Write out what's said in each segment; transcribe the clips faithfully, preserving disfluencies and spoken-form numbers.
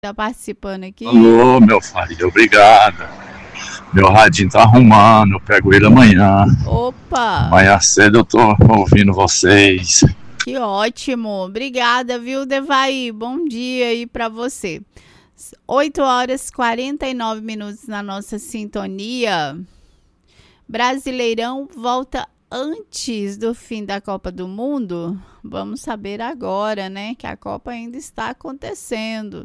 Tá participando aqui. Alô, meu filho, obrigado. Meu radinho tá arrumando, eu pego ele amanhã. Opa, Amanhã cedo eu tô ouvindo vocês. que ótimo. Obrigada, viu, Devaí? Bom dia aí pra você. oito horas e quarenta e nove minutos na nossa sintonia. Brasileirão volta antes do fim da Copa do Mundo? Vamos saber agora, né? Que a Copa ainda está acontecendo.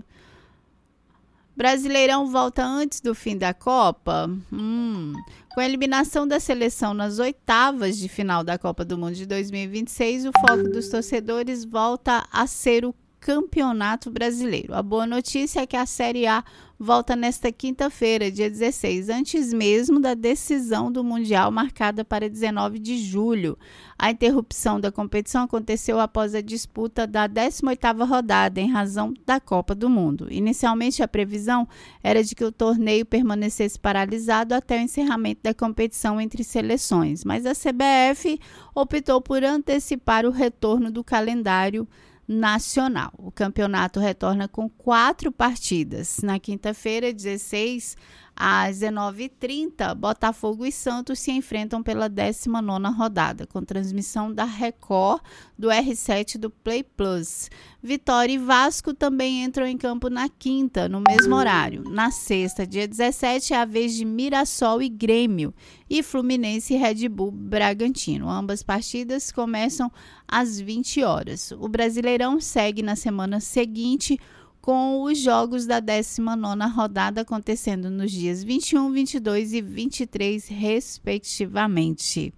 Brasileirão volta antes do fim da Copa? Hum. Com a eliminação da seleção nas oitavas de final da Copa do Mundo de dois mil e vinte e seis, o foco dos torcedores volta a ser o Campeonato Brasileiro. A boa notícia é que a Série A volta nesta quinta-feira, dia dezesseis, antes mesmo da decisão do Mundial marcada para dezenove de julho. A interrupção da competição aconteceu após a disputa da décima oitava rodada, em razão da Copa do Mundo. Inicialmente, a previsão era de que o torneio permanecesse paralisado até o encerramento da competição entre seleções, mas a C B F optou por antecipar o retorno do calendário nacional. O campeonato retorna com quatro partidas. Na quinta-feira, dezesseis, às dezenove e trinta, Botafogo e Santos se enfrentam pela décima nona rodada, com transmissão da Record, do R sete do Play Plus. Vitória e Vasco também entram em campo na quinta, no mesmo horário. Na sexta, dia dezessete, é a vez de Mirassol e Grêmio, e Fluminense e Red Bull Bragantino. Ambas partidas começam às vinte horas. O Brasileirão segue na semana seguinte, com os jogos da décima nona rodada acontecendo nos dias vinte e um, vinte e dois e vinte e três, respectivamente.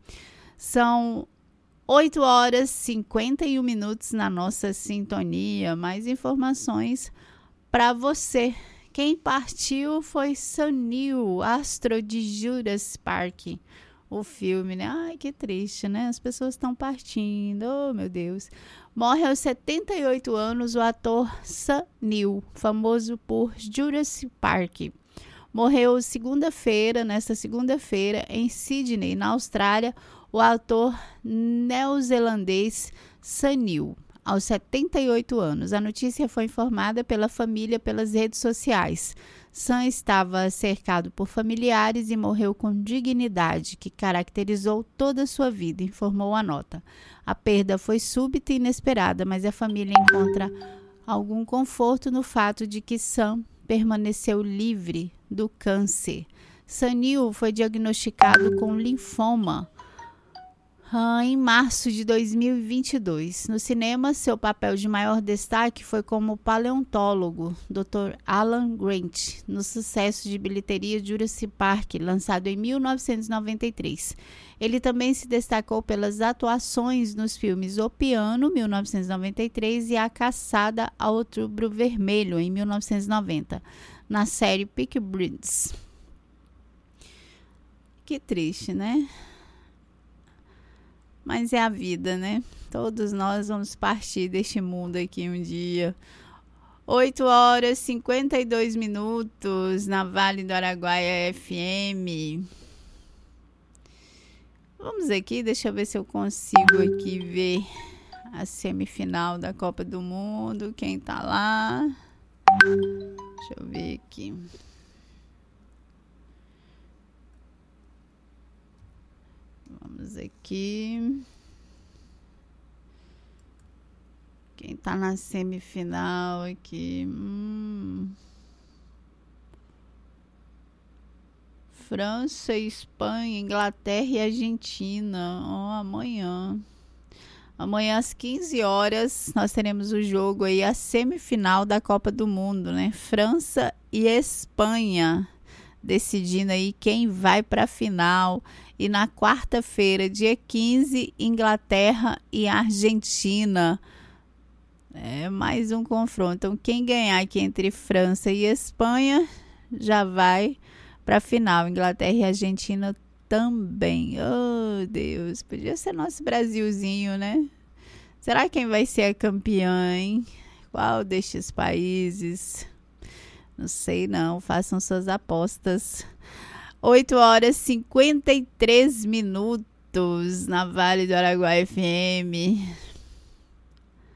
São oito horas e cinquenta e um minutos na nossa sintonia. Mais informações para você. Quem partiu foi Sunil, astro de Jurassic Park. O filme, né? Ai, que triste, né? As pessoas estão partindo. Oh, meu Deus. Morre aos setenta e oito anos o ator Sam Neill, famoso por Jurassic Park. Morreu segunda-feira, nesta segunda-feira, em Sydney, na Austrália, o ator neozelandês Sam Neill, aos setenta e oito anos. A notícia foi informada pela família pelas redes sociais. Sam estava cercado por familiares e morreu com dignidade, que caracterizou toda a sua vida, informou a nota. A perda foi súbita e inesperada, mas a família encontra algum conforto no fato de que Sam permaneceu livre do câncer. Sam Neill foi diagnosticado com linfoma Ah, em março de dois mil e vinte e dois. No cinema, seu papel de maior destaque foi como paleontólogo, doutor Alan Grant, no sucesso de bilheteria Jurassic Park, lançado em mil novecentos e noventa e três. Ele também se destacou pelas atuações nos filmes O Piano, mil novecentos e noventa e três, e A Caçada ao Outubro Vermelho, em mil novecentos e noventa, na série Peaky Blinders. Que triste, né? Mas é a vida, né? Todos nós vamos partir deste mundo aqui um dia. oito horas e cinquenta e dois minutos na Vale do Araguaia F M. Vamos aqui, deixa eu ver se eu consigo aqui ver a semifinal da Copa do Mundo. Quem tá lá? Deixa eu ver aqui. Vamos aqui. Quem tá na semifinal aqui? Hum. França, Espanha, Inglaterra e Argentina. Oh, amanhã. Amanhã às quinze horas nós teremos o jogo aí, a semifinal da Copa do Mundo, né? França e Espanha, decidindo aí quem vai para a final. E na quarta-feira, dia quinze, Inglaterra e Argentina. É mais um confronto. Então, quem ganhar aqui entre França e Espanha já vai para a final. Inglaterra e Argentina também. Oh, Deus. Podia ser nosso Brasilzinho, né? Será quem vai ser a campeã, hein? Qual destes países? Não sei, não. Façam suas apostas. oito horas e cinquenta e três minutos na Vale do Araguaia F M.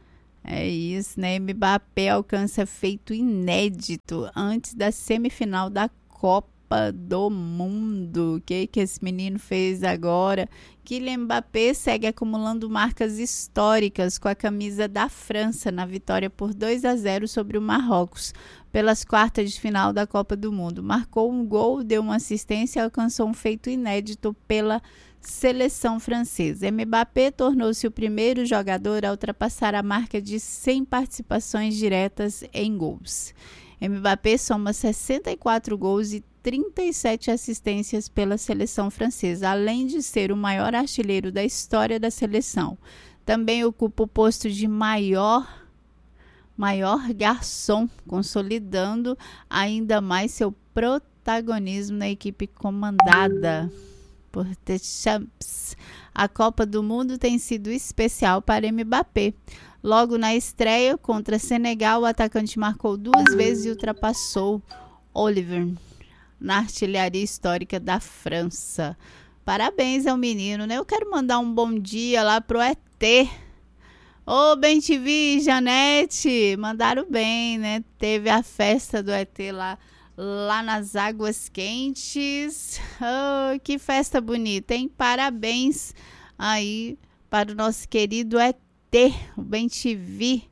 É isso, né? Mbappé alcança feito inédito antes da semifinal da Copa do Mundo. O que que esse menino fez agora? Kylian Mbappé segue acumulando marcas históricas com a camisa da França na vitória por dois a zero sobre o Marrocos pelas quartas de final da Copa do Mundo. Marcou um gol, deu uma assistência e alcançou um feito inédito pela seleção francesa. Mbappé tornou-se o primeiro jogador a ultrapassar a marca de cem participações diretas em gols. Mbappé soma sessenta e quatro gols e trinta e sete assistências pela seleção francesa, além de ser o maior artilheiro da história da seleção. Também ocupa o posto de maior, maior garçom, consolidando ainda mais seu protagonismo na equipe comandada por Deschamps. A Copa do Mundo tem sido especial para Mbappé. Logo na estreia contra Senegal, o atacante marcou duas vezes e ultrapassou Oliver na artilharia histórica da França. Parabéns ao menino, né? Eu quero mandar um bom dia lá pro E T. Ô, Bem T V, Janete, mandaram bem, né? Teve a festa do E T lá lá nas Águas Quentes. Oh, que festa bonita, hein? Parabéns aí para o nosso querido E T, o Bem T V.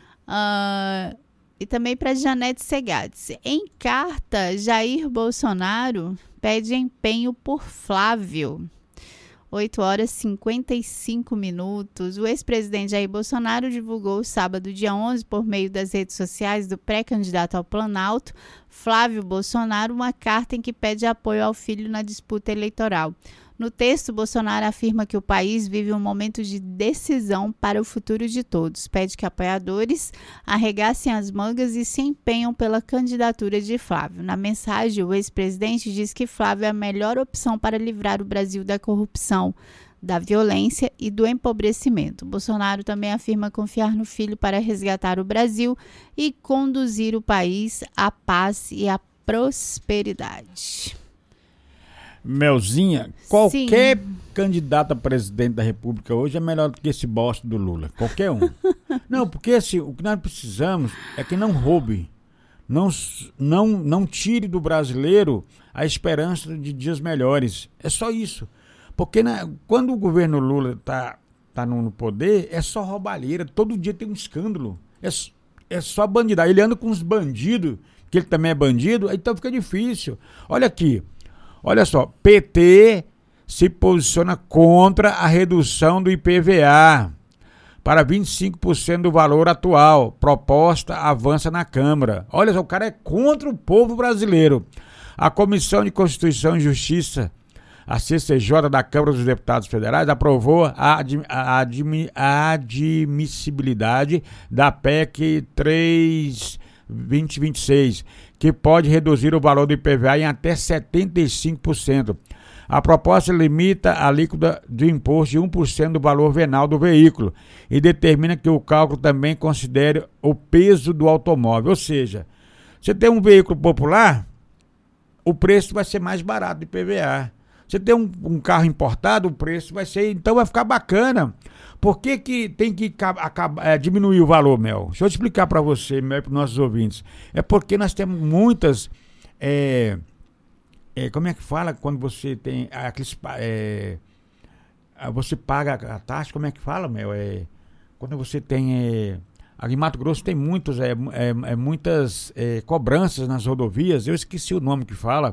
Uh, e também para Janete Segades. Em carta, Jair Bolsonaro pede empenho por Flávio. oito horas e cinquenta e cinco minutos. O ex-presidente Jair Bolsonaro divulgou sábado, dia onze, por meio das redes sociais do pré-candidato ao Planalto, Flávio Bolsonaro, uma carta em que pede apoio ao filho na disputa eleitoral. No texto, Bolsonaro afirma que o país vive um momento de decisão para o futuro de todos. Pede que apoiadores arregassem as mangas e se empenham pela candidatura de Flávio. Na mensagem, o ex-presidente diz que Flávio é a melhor opção para livrar o Brasil da corrupção, da violência e do empobrecimento. Bolsonaro também afirma confiar no filho para resgatar o Brasil e conduzir o país à paz e à prosperidade. Melzinha, qualquer Sim. candidato a presidente da República hoje é melhor do que esse bosta do Lula. Qualquer um. Não, porque assim, o que nós precisamos é que não roube, não, não, não tire do brasileiro a esperança de dias melhores. É só isso. Porque né, quando o governo Lula está tá no, no poder, é só roubalheira. Todo dia tem um escândalo. É, é só bandidagem. Ele anda com os bandidos, que ele também é bandido, então fica difícil. Olha aqui. Olha só, P T se posiciona contra a redução do I P V A para vinte e cinco por cento do valor atual. Proposta avança na Câmara. Olha só, o cara é contra o povo brasileiro. A Comissão de Constituição e Justiça, a C C J da Câmara dos Deputados Federais, aprovou a, admi- a, admi- a admissibilidade da P E C três mil e vinte e seis, que pode reduzir o valor do I P V A em até setenta e cinco por cento. A proposta limita a alíquota do imposto de um por cento do valor venal do veículo e determina que o cálculo também considere o peso do automóvel. Ou seja, você tem um veículo popular, o preço vai ser mais barato do I P V A. Você tem um, um carro importado, o preço vai ser... Então vai ficar bacana. Por que que tem que acaba, é, diminuir o valor, Mel? Deixa eu explicar para você, Mel, e para os nossos ouvintes. É porque nós temos muitas... É, é, como é que fala quando você tem... Aqueles, é, você paga a taxa, como é que fala, Mel? É, quando você tem... É, aqui em Mato Grosso tem muitos, é, é, é, muitas é, cobranças nas rodovias. Eu esqueci o nome que fala.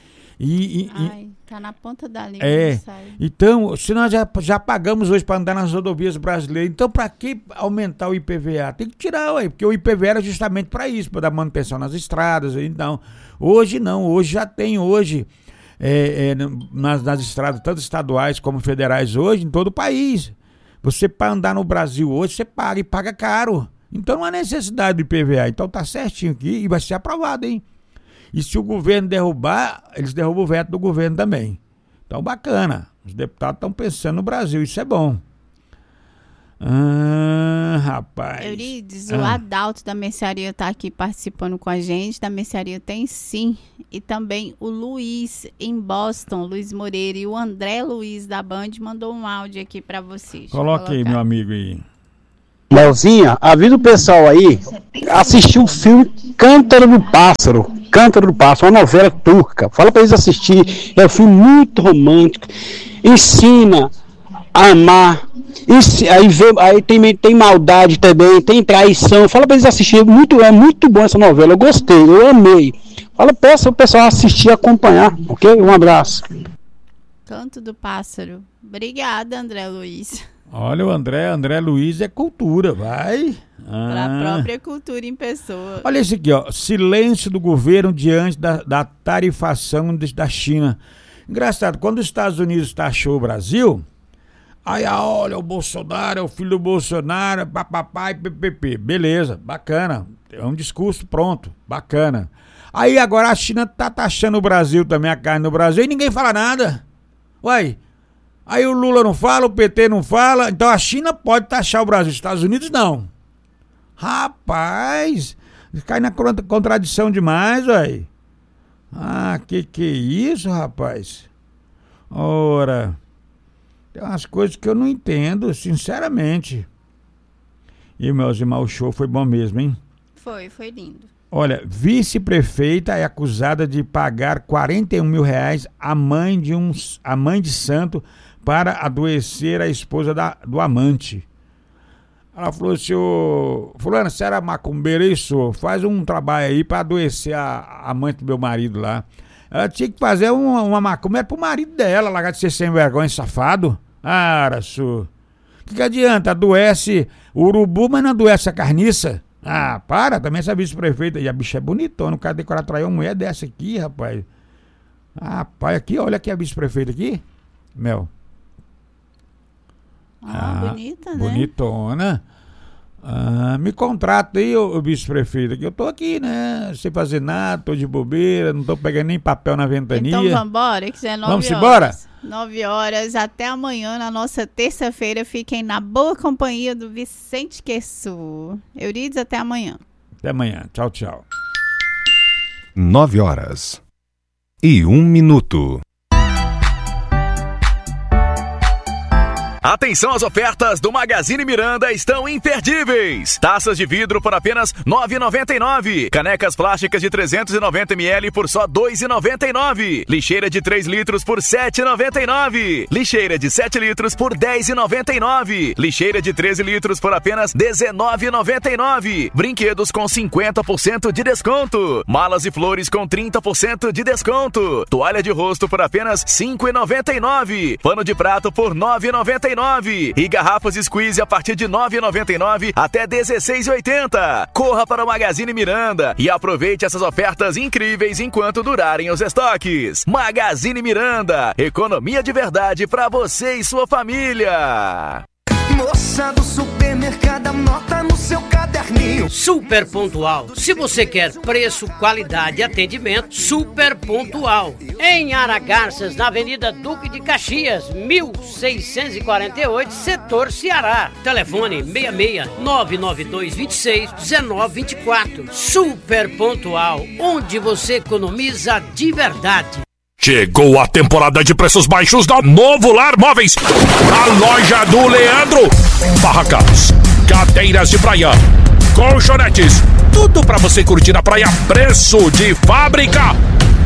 E, e, Ai, tá na ponta da língua. É, então, se nós já, já pagamos hoje para andar nas rodovias brasileiras, então para que aumentar o I P V A? Tem que tirar, ué, porque o I P V A era justamente para isso, para dar manutenção nas estradas. Então, hoje não, hoje já tem, hoje, é, é, nas, nas estradas, tanto estaduais como federais, hoje, em todo o país. Você, para andar no Brasil hoje, você paga e paga caro. Então não há necessidade do I P V A. Então tá certinho aqui e vai ser aprovado, hein? E se o governo derrubar, eles derrubam o veto do governo também. Então, bacana. Os deputados estão pensando no Brasil, isso é bom. Ah, rapaz. Eurides, ah. o Adalto da Mercearia está aqui participando com a gente. Da Mercearia tem sim. E também o Luiz, em Boston, Luiz Moreira. E o André Luiz, da Band, mandou um áudio aqui para vocês. Coloque aí, meu amigo aí. Melzinha, avisa o pessoal aí, assistir o filme Cântaro do Pássaro. Cântaro do Pássaro, uma novela turca. Fala pra eles assistir. É um filme muito romântico. Ensina a amar. Ensi- aí vê, aí tem, tem maldade também, tem traição. Fala pra eles assistirem. Muito, é muito bom essa novela. Eu gostei, eu amei. Fala, peça o pessoal assistir e acompanhar, ok? Um abraço. Canto do Pássaro. Obrigada, André Luiz. Olha, o André, André Luiz é cultura, vai. Para a Ah. própria cultura em pessoa. Olha esse aqui, ó. Silêncio do governo diante da, da tarifação de- da China. Engraçado, quando os Estados Unidos taxou o Brasil, aí, ah, olha, o Bolsonaro é o filho do Bolsonaro, papapá e ppp. Beleza, bacana. É um discurso pronto, bacana. Aí agora a China tá taxando o Brasil também, a carne no Brasil, e ninguém fala nada. Uai, aí o Lula não fala, o P T não fala, então a China pode taxar o Brasil, os Estados Unidos não. Rapaz, cai na contra- contradição demais, uai. Ah, que que é isso, rapaz? Ora, tem umas coisas que eu não entendo, sinceramente. E, meus irmãos, o show foi bom mesmo, hein? Foi, foi lindo. Olha, vice-prefeita é acusada de pagar quarenta e um mil reais à mãe de, um, a mãe de santo para adoecer a esposa da, do amante. Ela falou assim, ô, fulano, você era macumbeira, isso? Faz um trabalho aí para adoecer a, a amante do meu marido lá. Ela tinha que fazer uma, uma macumba pro marido dela, largar de ser sem vergonha, safado. Ah, Araçu. O que, que adianta? Adoece o urubu, mas não adoece a carniça. Ah, para, também essa vice-prefeita. E a bicha é bonitona, o cara decorar trair uma mulher dessa aqui, rapaz. Ah, rapaz, aqui, olha aqui a vice-prefeita aqui. Mel. Ah, bonita, né? Bonitona. Ah, me contrata aí, ô, ô vice-prefeito, que eu tô aqui, né? Sem fazer nada, tô de bobeira, não tô pegando nem papel na ventania. Então vambora, que já é nove Vamos horas. embora? Nove horas, até amanhã, na nossa terça-feira. Fiquem na boa companhia do Vicente Quessu. Eurides, até amanhã. Até amanhã. Tchau, tchau. Nove horas e um minuto. Atenção, as ofertas do Magazine Miranda estão imperdíveis. Taças de vidro por apenas nove reais e noventa e nove centavos. Canecas plásticas de trezentos e noventa mililitros por só dois reais e noventa e nove centavos. Lixeira de três litros por sete reais e noventa e nove centavos. Lixeira de sete litros por dez reais e noventa e nove centavos. Lixeira de treze litros por apenas dezenove reais e noventa e nove centavos. Brinquedos com cinquenta por cento de desconto. Malas e flores com trinta por cento de desconto. Toalha de rosto por apenas cinco reais e noventa e nove centavos. Pano de prato por nove reais e noventa e nove centavos. E garrafas Squeeze a partir de nove reais e noventa e nove centavos até dezesseis reais e oitenta centavos. Corra para o Magazine Miranda e aproveite essas ofertas incríveis enquanto durarem os estoques. Magazine Miranda, economia de verdade para você e sua família. Moça do supermercado, anota no seu caderninho. Super Pontual. Se você quer preço, qualidade e atendimento, Super Pontual. Em Aragarças, na Avenida Duque de Caxias, mil seiscentos e quarenta e oito, setor Ceará. Telefone seis seis nove nove dois dois seis um nove dois quatro. Super Pontual, onde você economiza de verdade. Chegou a temporada de preços baixos da Novo Lar Móveis, a loja do Leandro. Barracas, cadeiras de praia, colchonetes, tudo pra você curtir na praia, preço de fábrica.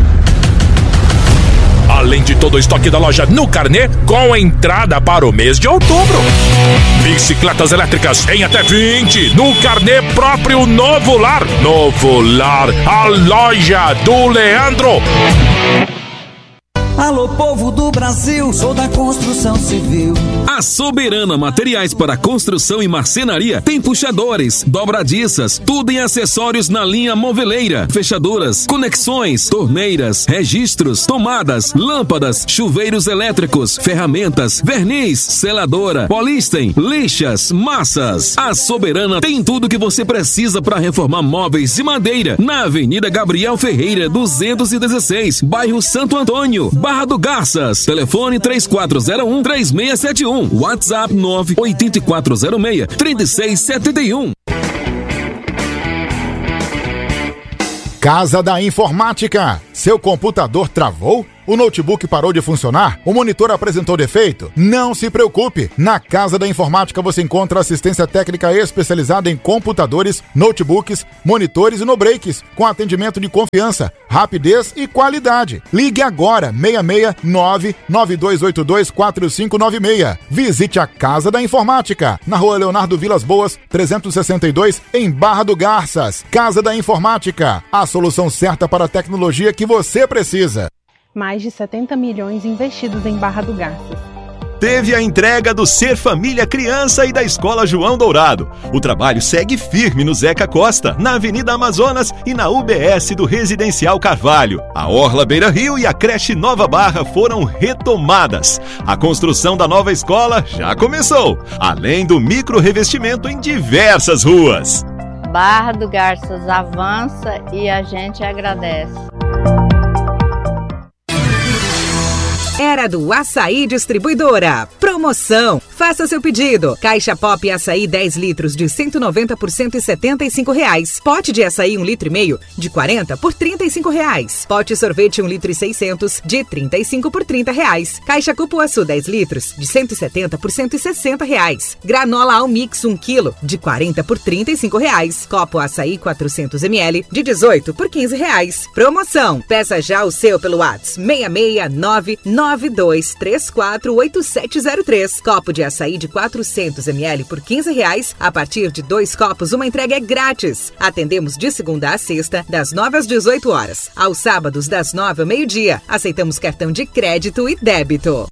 Além de todo o estoque da loja no carnê, com entrada para o mês de outubro. Bicicletas elétricas em até vinte no carnê próprio Novo Lar. Novo Lar, a loja do Leandro. Alô, povo do Brasil, sou da construção civil. A Soberana Materiais para Construção e Marcenaria tem puxadores, dobradiças, tudo em acessórios na linha moveleira, fechaduras, conexões, torneiras, registros, tomadas, lâmpadas, chuveiros elétricos, ferramentas, verniz, seladora, polísten, lixas, massas. A Soberana tem tudo que você precisa para reformar móveis de madeira na Avenida Gabriel Ferreira, duzentos e dezesseis, bairro Santo Antônio, Barra do Garças. Telefone três quatro zero um, três seis sete um. WhatsApp nove oito quatro zero seis, três seis sete um. Casa da Informática. Seu computador travou? O notebook parou de funcionar? O monitor apresentou defeito? Não se preocupe! Na Casa da Informática você encontra assistência técnica especializada em computadores, notebooks, monitores e no-breaks, com atendimento de confiança, rapidez e qualidade. Ligue agora, seis seis nove, nove dois oito dois, quatro cinco nove seis. Visite a Casa da Informática, na Rua Leonardo Vilas Boas, trezentos e sessenta e dois, em Barra do Garças. Casa da Informática, a solução certa para a tecnologia que você precisa. Mais de setenta milhões investidos em Barra do Garças. Teve a entrega do Ser Família Criança e da Escola João Dourado. O trabalho segue firme no Zeca Costa, na Avenida Amazonas e na U B S do Residencial Carvalho. A Orla Beira Rio e a creche Nova Barra foram retomadas. A construção da nova escola já começou, além do micro-revestimento em diversas ruas. Barra do Garças avança e a gente agradece. Era do Açaí Distribuidora. Promoção. Faça seu pedido. Caixa Pop Açaí dez litros de cento e noventa por cento e setenta e cinco reais. Pote de açaí um litro e meio de quarenta por trinta e cinco reais. Pote sorvete um litro e seiscentos de trinta e cinco por trinta reais. Caixa Cupuaçu dez litros de cento e setenta por cento e sessenta reais. Granola Almix um quilo de quarenta por trinta e cinco reais. Copo Açaí quatrocentos mililitros de dezoito por quinze reais. Promoção. Peça já o seu pelo WhatsApp seis seis nove nove dois três quatro oito sete zero três. Copo de açaí de quatrocentos mililitros por quinze reais. A partir de dois copos, uma entrega é grátis. Atendemos de segunda a sexta, das nove às dezoito horas. Aos sábados, das nove ao meio-dia. Aceitamos cartão de crédito e débito.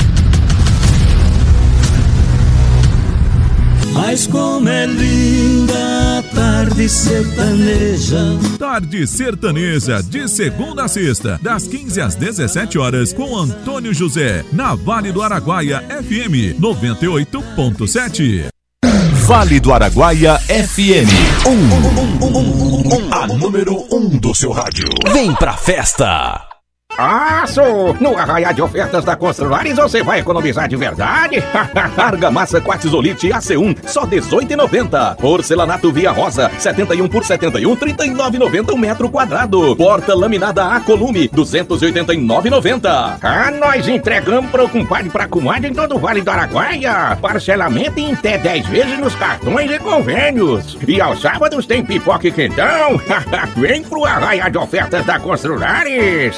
Mas como é linda a tarde sertaneja. Tarde Sertaneja, de segunda a sexta, das quinze às dezessete horas, com Antônio José, na Vale do Araguaia F M noventa e oito ponto sete. Vale do Araguaia F M um, um, um, um, a número um do seu rádio. Vem pra festa! Aço! No arraial de ofertas da Construlares você vai economizar de verdade? Argamassa Quartzolite A C um, só dezoito reais e noventa centavos. Porcelanato Via Rosa, setenta e um por setenta e um, trinta e nove reais e noventa centavos um metro quadrado. Porta laminada Acolume, duzentos e oitenta e nove reais e noventa centavos. Ah, nós entregamos pro compadre pra comadre em todo o Vale do Araguaia. Parcelamento em até dez vezes nos cartões e convênios. E aos sábados tem pipoca e quentão. Vem pro arraial de ofertas da Construlares.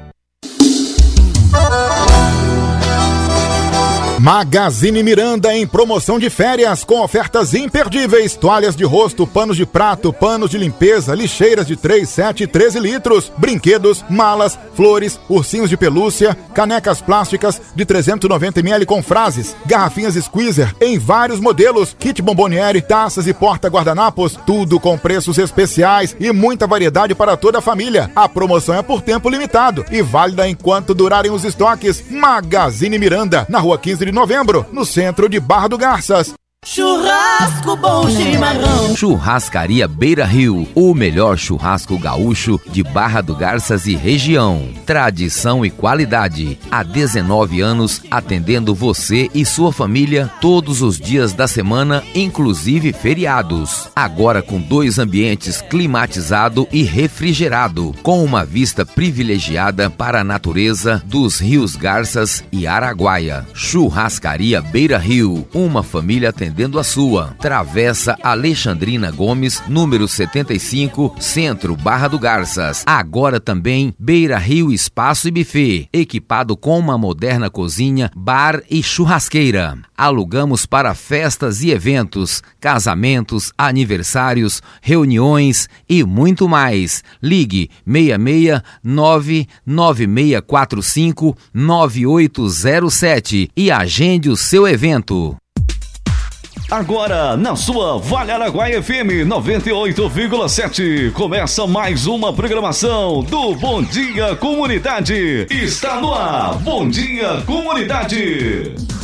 Magazine Miranda em promoção de férias com ofertas imperdíveis. Toalhas de rosto, panos de prato, panos de limpeza, lixeiras de três, sete e treze litros, brinquedos, malas, flores, ursinhos de pelúcia, canecas plásticas de trezentos e noventa mililitros com frases, garrafinhas squeezer em vários modelos, kit bomboniere, taças e porta-guardanapos, tudo com preços especiais e muita variedade para toda a família. A promoção é por tempo limitado e válida enquanto durarem os estoques. Magazine Miranda, na rua quinze de novembro, no centro de Barra do Garças. Churrasco bom chimarrão. Churrascaria Beira Rio, o melhor churrasco gaúcho de Barra do Garças e região. Tradição e qualidade. Há dezenove anos atendendo você e sua família todos os dias da semana, inclusive feriados. Agora com dois ambientes climatizado e refrigerado, com uma vista privilegiada para a natureza dos rios Garças e Araguaia. Churrascaria Beira Rio, uma família atendendo a sua. Travessa Alexandrina Gomes, número setenta e cinco, Centro, Barra do Garças. Agora também Beira Rio Espaço e Buffet, equipado com uma moderna cozinha, bar e churrasqueira. Alugamos para festas e eventos, casamentos, aniversários, reuniões e muito mais. Ligue seis seis nove nove seis quatro cinco nove oito zero sete e agende o seu evento. Agora, na sua Vale Araguaia F M noventa e oito vírgula sete, começa mais uma programação do Bom Dia Comunidade. Está no ar, Bom Dia Comunidade.